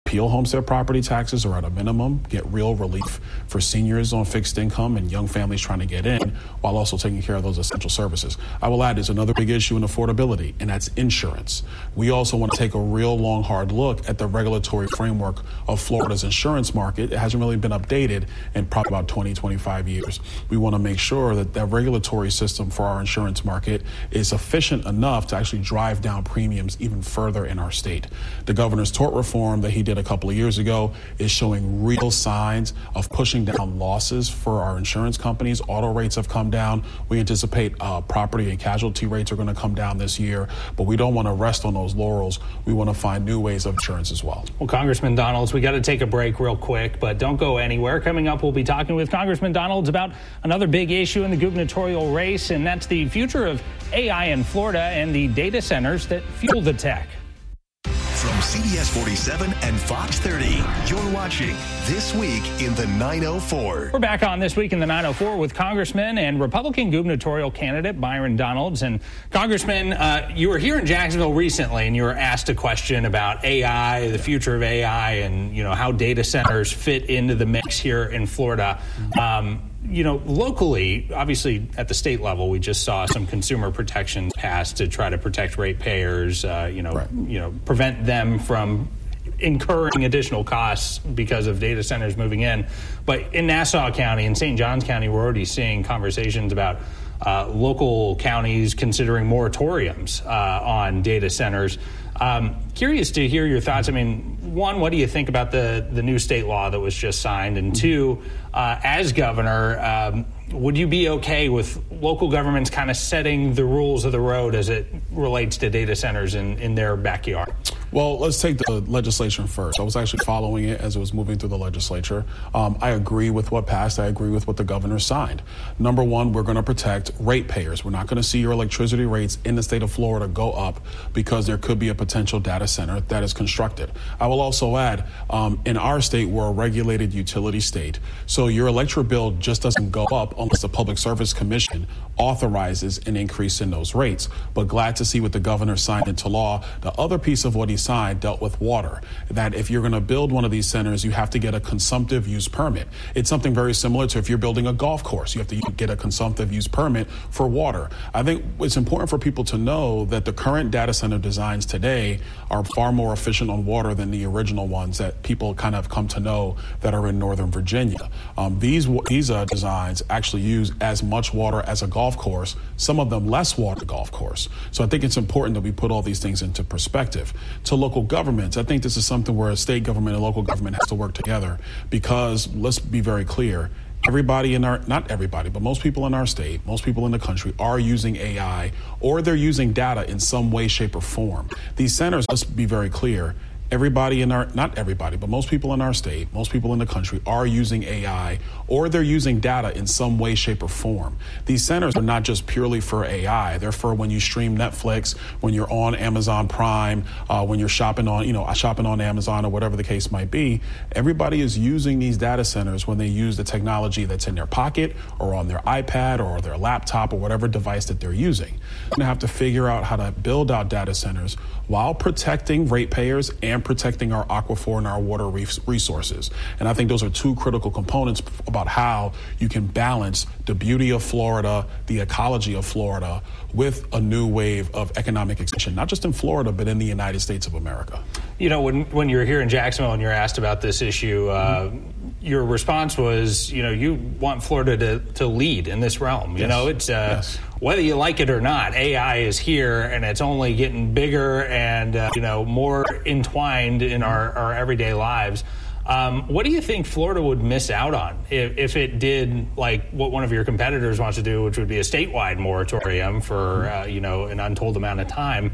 repeal homestead property taxes or at a minimum get real relief for seniors on fixed income and young families trying to get in while also taking care of those essential services. I will add there's another big issue in affordability, and that's insurance. We also want to take a real long, hard look at the regulatory framework of Florida's insurance market. It hasn't really been updated in probably about 20, 25 years. We want to make sure that the regulatory system for our insurance market is efficient enough to actually drive down premiums even further in our state. The governor's tort reform that he did a couple of years ago is showing real signs of pushing down losses for our insurance companies. Auto rates have come down. We anticipate property and casualty rates are going to come down this year, but we don't want to rest on those laurels. We want to find new ways of insurance as well. Well, Congressman Donalds, we got to take a break real quick, but don't go anywhere. Coming up, we'll be talking with Congressman Donalds about another big issue in the gubernatorial race, and that's the future of AI in Florida and the data centers that fuel the tech. From CBS 47 and Fox 30, you're watching This Week in the 904. We're back on This Week in the 904 with Congressman and Republican gubernatorial candidate Byron Donalds. And Congressman, you were here in Jacksonville recently, and you were asked a question about AI, the future of AI, and how data centers fit into the mix here in Florida. Locally, obviously at the state level, we just saw some consumer protections passed to try to protect ratepayers, prevent them from incurring additional costs because of data centers moving in. But in Nassau County and St. Johns County, we're already seeing conversations about local counties considering moratoriums on data centers. Curious to hear your thoughts. I mean, one, what do you think about the new state law that was just signed? And two, as governor, would you be okay with local governments kind of setting the rules of the road as it relates to data centers in their backyard? Well, let's take the legislation first. I was actually following it as it was moving through the legislature. I agree with what passed. I agree with what the governor signed. Number one, we're going to protect ratepayers. We're not going to see your electricity rates in the state of Florida go up because there could be a potential data center that is constructed. I will also add, in our state, we're a regulated utility state. So your electric bill just doesn't go up unless the Public Service Commission authorizes an increase in those rates. But glad to see what the governor signed into law. The other piece of what he signed dealt with water, that if you're going to build one of these centers, you have to get a consumptive use permit. It's something very similar to if you're building a golf course. You have to get a consumptive use permit for water. I think it's important for people to know that the current data center designs today are far more efficient on water than the original ones that people kind of come to know that are in Northern Virginia. These designs actually use as much water as a golf course, some of them less water golf course. So I think it's important that we put all these things into perspective. To local governments, I think this is something where a state government and local government has to work together because, let's be very clear, not everybody, but most people in our state, most people in the country are using AI or they're using data in some way, shape, or form. These centers, let's be very clear, not everybody, but most people in our state, most people in the country are using AI or they're using data in some way, shape, or form. These centers are not just purely for AI. They're for when you stream Netflix, when you're on Amazon Prime, when you're shopping on Amazon or whatever the case might be. Everybody is using these data centers when they use the technology that's in their pocket or on their iPad or their laptop or whatever device that they're using. We're going to have to figure out how to build out data centers while protecting ratepayers and protecting our aquifer and our water resources. And I think those are two critical components about how you can balance the beauty of Florida, the ecology of Florida, with a new wave of economic expansion, not just in Florida, but in the United States of America. When you're here in Jacksonville and you're asked about this issue, your response was, you want Florida to lead in this realm. Yes. It's whether you like it or not, AI is here and it's only getting bigger and more entwined in our everyday lives. What do you think Florida would miss out on if it did like what one of your competitors wants to do, which would be a statewide moratorium for an untold amount of time?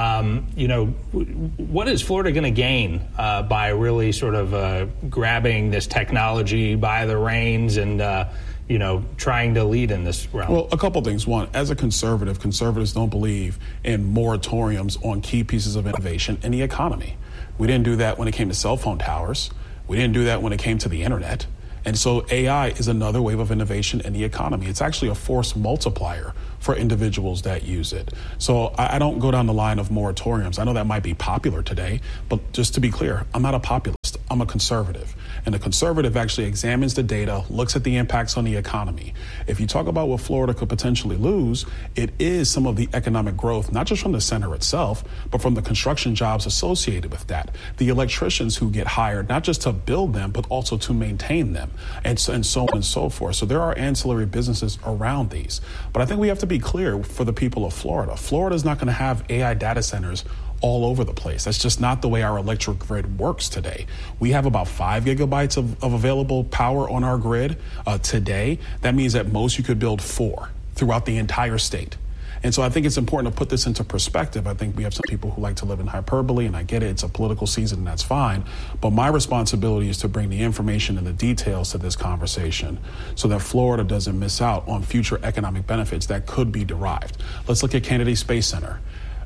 What is Florida going to gain by really sort of grabbing this technology by the reins and trying to lead in this realm? Well, a couple things. One, as a conservative, conservatives don't believe in moratoriums on key pieces of innovation in the economy. We didn't do that when it came to cell phone towers. We didn't do that when it came to the internet. And so AI is another wave of innovation in the economy. It's actually a force multiplier for individuals that use it. So I don't go down the line of moratoriums. I know that might be popular today, but just to be clear, I'm not a populist. I'm a conservative. And a conservative actually examines the data, looks at the impacts on the economy. If you talk about what Florida could potentially lose, it is some of the economic growth, not just from the center itself, but from the construction jobs associated with that. The electricians who get hired, not just to build them, but also to maintain them, and so on and so forth. So there are ancillary businesses around these. But I think we have to be clear for the people of Florida. Florida is not going to have AI data centers all over the place. That's just not the way our electric grid works today. We have about 5 gigabytes of available power on our grid today. That means at most you could build 4 throughout the entire state. And so I think it's important to put this into perspective. I think we have some people who like to live in hyperbole, and I get it. It's a political season, and that's fine. But my responsibility is to bring the information and the details to this conversation so that Florida doesn't miss out on future economic benefits that could be derived. Let's look at Kennedy Space Center.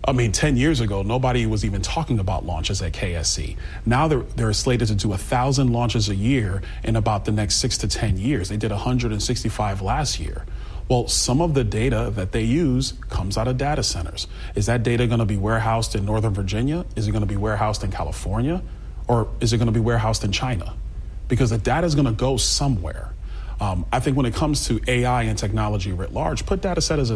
10 years ago, nobody was even talking about launches at KSC. Now they're slated to do 1,000 launches a year in about the next 6 to 10 years. They did 165 last year. Well, some of the data that they use comes out of data centers. Is that data going to be warehoused in Northern Virginia? Is it going to be warehoused in California? Or is it going to be warehoused in China? Because the data is going to go somewhere. I think when it comes to AI and technology writ large, put data centers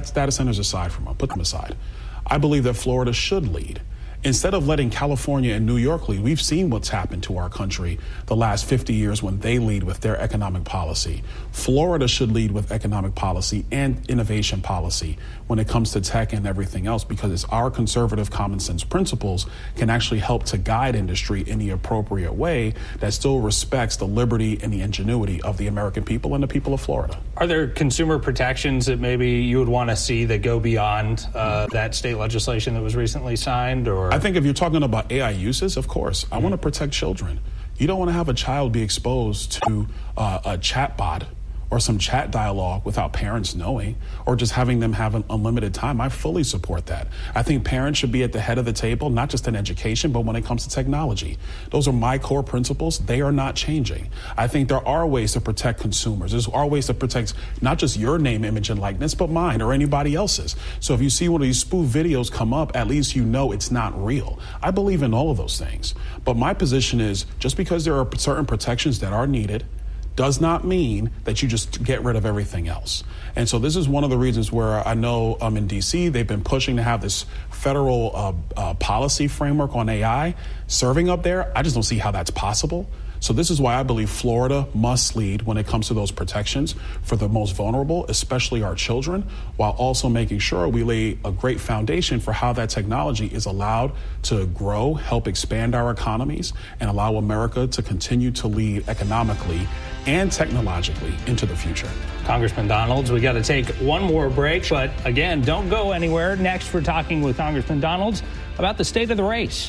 aside for a moment, put them aside. I believe that Florida should lead. Instead of letting California and New York lead, we've seen what's happened to our country the last 50 years when they lead with their economic policy. Florida should lead with economic policy and innovation policy when it comes to tech and everything else, because it's our conservative common sense principles can actually help to guide industry in the appropriate way that still respects the liberty and the ingenuity of the American people and the people of Florida. Are there consumer protections that maybe you would want to see that go beyond that state legislation that was recently signed? Or I think if you're talking about AI uses, of course, I want to protect children. You don't want to have a child be exposed to a chat bot or some chat dialogue without parents knowing, or just having them have an unlimited time. I fully support that. I think parents should be at the head of the table, not just in education, but when it comes to technology. Those are my core principles. They are not changing. I think there are ways to protect consumers. There are ways to protect not just your name, image, and likeness, but mine or anybody else's. So if you see one of these spoof videos come up, at least you know it's not real. I believe in all of those things. But my position is just because there are certain protections that are needed does not mean that you just get rid of everything else. And so this is one of the reasons where I know in D.C. they've been pushing to have this federal policy framework on AI serving up there. I just don't see how that's possible. So this is why I believe Florida must lead when it comes to those protections for the most vulnerable, especially our children, while also making sure we lay a great foundation for how that technology is allowed to grow, help expand our economies, and allow America to continue to lead economically and technologically into the future. Congressman Donalds, we got to take one more break, but again, don't go anywhere. Next, we're talking with Congressman Donalds about the state of the race.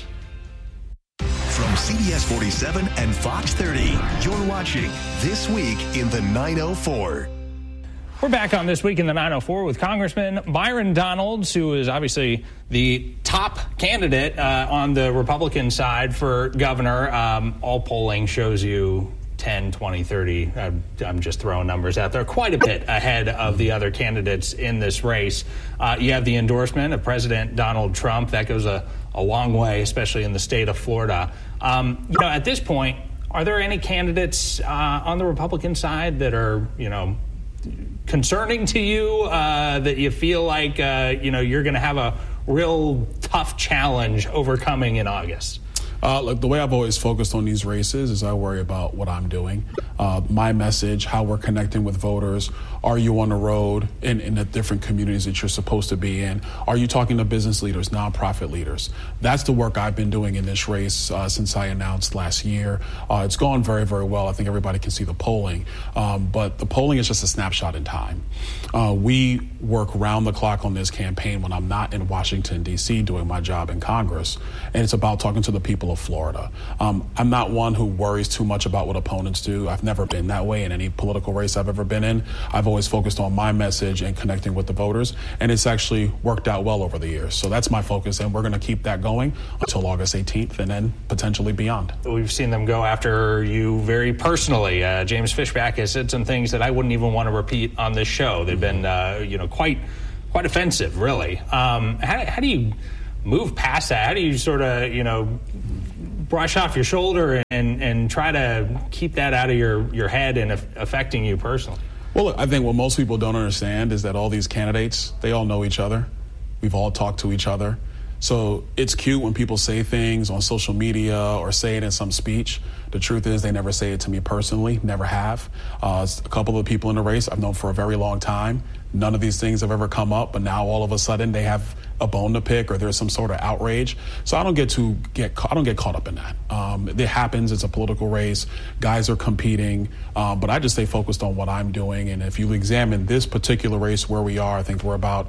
From CBS 47 and Fox 30, you're watching This Week in the 904. We're back on This Week in the 904 with Congressman Byron Donalds, who is obviously the top candidate on the Republican side for governor. All polling shows you 10, 20, 30, I'm just throwing numbers out there, quite a bit ahead of the other candidates in this race. You have the endorsement of President Donald Trump. That goes a long way, especially in the state of Florida. At this point, are there any candidates on the Republican side that are, concerning to you, that you feel like, you're going to have a real tough challenge overcoming in August? Look, the way I've always focused on these races is I worry about what I'm doing, my message, how we're connecting with voters. Are you on the road in the different communities that you're supposed to be in? Are you talking to business leaders, nonprofit leaders? That's the work I've been doing in this race since I announced last year. It's gone very, very well. I think everybody can see the polling, but the polling is just a snapshot in time. We work round the clock on this campaign when I'm not in Washington, D.C. doing my job in Congress, and it's about talking to the people of Florida. I'm not one who worries too much about what opponents do. I've never been that way in any political race I've ever been in. I've always focused on my message and connecting with the voters, and it's actually worked out well over the years. So that's my focus, and we're going to keep that going until August 18th and then potentially beyond. We've seen them go after you very personally. James Fishback has said some things that I wouldn't even want to repeat on this show. They've been, quite offensive, really. How do you move past that? How do you sort of, brush off your shoulder and try to keep that out of your head and affecting you personally? Well, look, I think what most people don't understand is that all these candidates, they all know each other. We've all talked to each other. So it's cute when people say things on social media or say it in some speech. The truth is they never say it to me personally, never have. A couple of people in the race I've known for a very long time. None of these things have ever come up, but now all of a sudden they have a bone to pick or there's some sort of outrage. So I don't get caught up in that. It happens. It's a political race. Guys are competing, but I just stay focused on what I'm doing. And if you examine this particular race where we are, I think we're about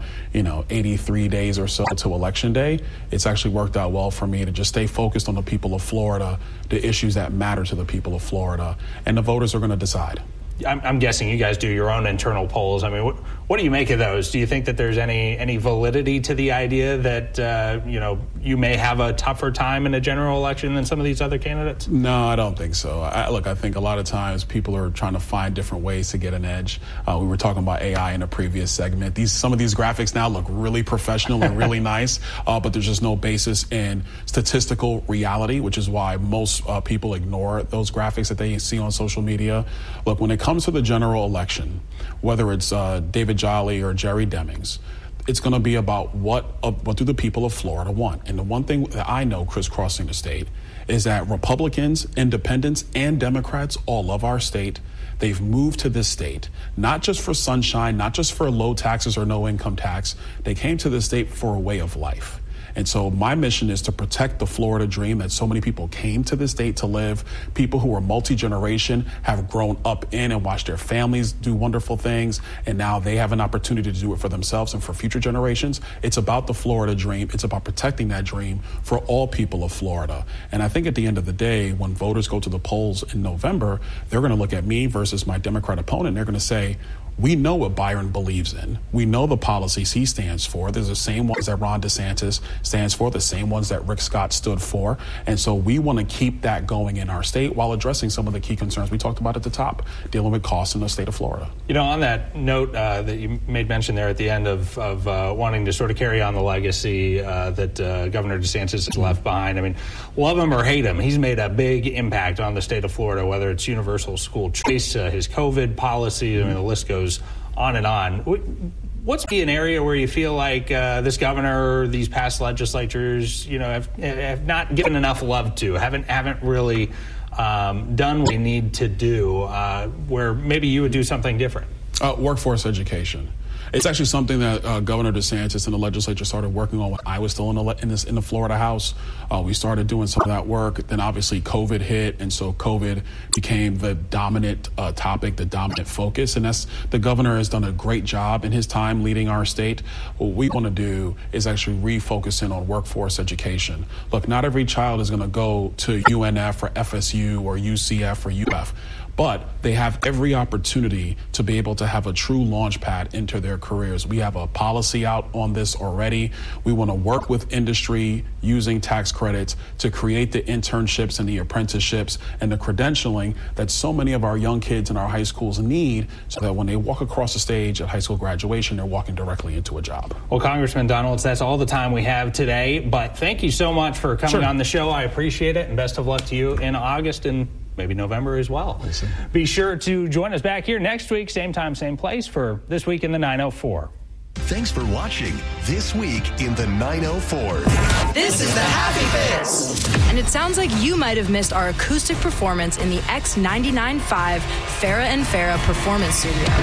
83 days or so to Election Day. It's actually worked out well for me to just stay focused on the people of Florida, the issues that matter to the people of Florida, and the voters are going to decide. I'm guessing you guys do your own internal polls. I mean, what do you make of those? Do you think that there's any validity to the idea that you may have a tougher time in a general election than some of these other candidates? No, I don't think so. I think a lot of times people are trying to find different ways to get an edge. We were talking about AI in a previous segment. Some of these graphics now look really professional and really nice, but there's just no basis in statistical reality, which is why most people ignore those graphics that they see on social media. Look, when it comes to the general election, whether it's David Jolly or Jerry Demings, it's going to be about what do the people of Florida want. And the one thing that I know crisscrossing the state is that Republicans, independents, and Democrats all love our state. They've moved to this state, not just for sunshine, not just for low taxes or no income tax. They came to this state for a way of life. And so my mission is to protect the Florida dream that so many people came to this state to live. People who are multi-generation have grown up in and watched their families do wonderful things, and now they have an opportunity to do it for themselves and for future generations. It's about the Florida dream. It's about protecting that dream for all people of Florida. And I think at the end of the day, when voters go to the polls in November, they're going to look at me versus my Democrat opponent. They're going to say, we know what Byron believes in. We know the policies he stands for. They're the same ones that Ron DeSantis stands for, the same ones that Rick Scott stood for. And so we want to keep that going in our state while addressing some of the key concerns we talked about at the top, dealing with costs in the state of Florida. On that note that you made mention there at the end of wanting to sort of carry on the legacy that Governor DeSantis has left behind. I mean, love him or hate him, he's made a big impact on the state of Florida, whether it's universal school choice, his COVID policy, the list goes on and on. What's be an area where you feel like this governor, these past legislatures, have not given enough love to, haven't really done what they need to do, where maybe you would do something different? Workforce education. It's actually something that Governor DeSantis and the legislature started working on when I was still in the Florida House. We started doing some of that work. Then obviously COVID hit, and so COVID became the dominant topic, the dominant focus. And the governor has done a great job in his time leading our state. What we want to do is actually refocus in on workforce education. Look, not every child is going to go to UNF or FSU or UCF or UF. But they have every opportunity to be able to have a true launch pad into their careers. We have a policy out on this already. We want to work with industry using tax credits to create the internships and the apprenticeships and the credentialing that so many of our young kids in our high schools need, so that when they walk across the stage at high school graduation, they're walking directly into a job. Well, Congressman Donalds, that's all the time we have today. But thank you so much for coming on the show. I appreciate it. And best of luck to you in August and maybe November as well. Be sure to join us back here next week, same time, same place, for This Week in the 904. Thanks for watching This Week in the 904. This is the Happy Fix. And it sounds like you might have missed our acoustic performance in the X99.5 Farrah and Farrah Performance Studio.